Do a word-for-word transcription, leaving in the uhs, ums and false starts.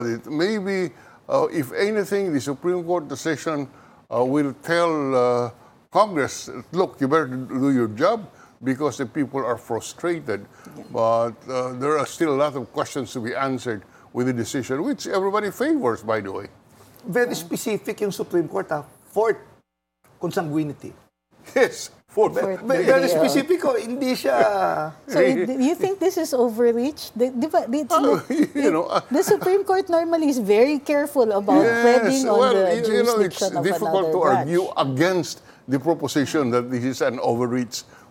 it. Maybe, uh, if anything, the Supreme Court decision uh, will tell uh, Congress, look, you better do your job because the people are frustrated. Yeah. But uh, there are still a lot of questions to be answered with the decision, which everybody favors, by the way. Very specific yung Supreme Court, ha? Fourth, consanguinity. Yes, fourth. Fourth very, very specific, oh. Hindi siya... So, do you think this is overreach? The, di ba, it's, Uh, you know, uh, the Supreme Court normally is very careful about yes, treading on well, the you, you know, it's jurisdiction of difficult another to branch. argue against the proposition that this is an overreach